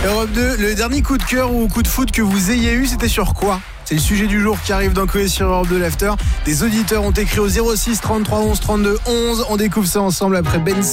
Europe 2, le dernier coup de cœur ou coup de foot que vous ayez eu, c'était sur quoi ? C'est le sujet du jour qui arrive dans Coé sur Europe 2 l'After. Des auditeurs ont écrit au 06 33 11 32 11. On découvre ça ensemble après Ben